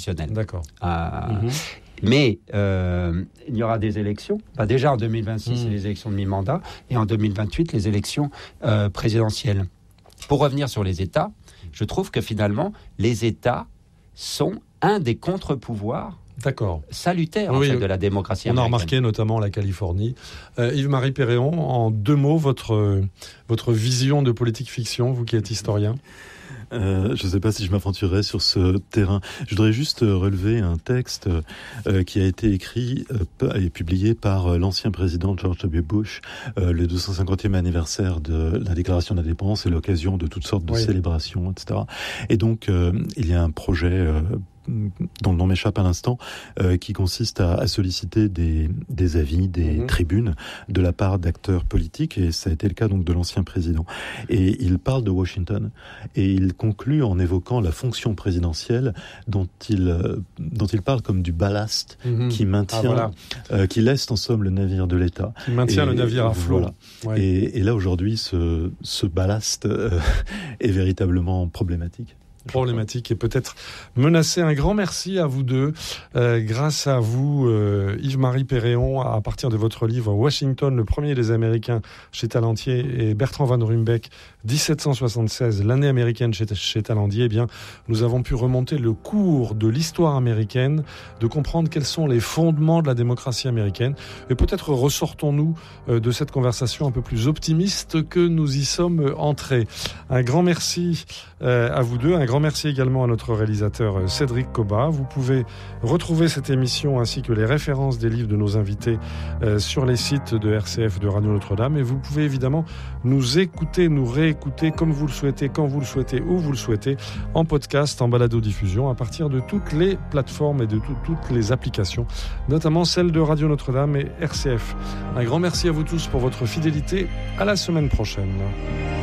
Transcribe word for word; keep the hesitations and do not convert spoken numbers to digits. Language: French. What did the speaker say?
constitutionnelle. D'accord. Euh, mmh. Mais euh, il y aura des élections. Bah, déjà en deux mille vingt-six, mmh. c'est les élections de mi-mandat, et en deux mille vingt-huit, les élections euh, présidentielles. Pour revenir sur les États, je trouve que finalement, les États sont un des contre-pouvoirs D'accord. salutaire oui, en fait, oui. de la démocratie On américaine. a remarqué notamment la Californie. Euh, Yves-Marie Péréon, en deux mots, votre, euh, votre vision de politique fiction, vous qui êtes historien. Euh, je ne sais pas si je m'aventurerai sur ce terrain. Je voudrais juste relever un texte euh, qui a été écrit euh, et publié par euh, l'ancien président George W. Bush, euh, le deux cent cinquantième anniversaire de la Déclaration d'indépendance et l'occasion de toutes sortes de oui. célébrations, et cetera. Et donc, euh, il y a un projet euh, dont le nom m'échappe à l'instant, euh, qui consiste à, à solliciter des, des avis, des mmh. tribunes de la part d'acteurs politiques, et ça a été le cas donc de l'ancien président. Et il parle de Washington, et il conclut en évoquant la fonction présidentielle dont il, euh, dont il parle comme du ballast mmh. qui maintient, ah, voilà. euh, qui laisse en somme le navire de l'État. Qui maintient et, le navire à flot. Voilà. Ouais. Et, et là aujourd'hui, ce, ce ballast euh, est véritablement problématique. Problématique et peut-être menacée. Un grand merci à vous deux. Euh, grâce à vous, euh, Yves-Marie Péréon, à partir de votre livre Washington, le premier des Américains chez Talendier, et Bertrand Van Ruymbeck, dix-sept cent soixante-seize, l'année américaine chez, chez Talendier, eh bien, nous avons pu remonter le cours de l'histoire américaine, de comprendre quels sont les fondements de la démocratie américaine, et peut-être ressortons-nous euh, de cette conversation un peu plus optimiste que nous y sommes entrés. Un grand merci euh, à vous deux, un grand merci également à notre réalisateur Cédric Coba. Vous pouvez retrouver cette émission ainsi que les références des livres de nos invités euh, sur les sites de R C F de Radio Notre-Dame, et vous pouvez évidemment nous écouter, nous réécouter comme vous le souhaitez, quand vous le souhaitez, où vous le souhaitez, en podcast, en balado-diffusion, à partir de toutes les plateformes et de tout, toutes les applications, notamment celles de Radio Notre-Dame et R C F. Un grand merci à vous tous pour votre fidélité. À la semaine prochaine.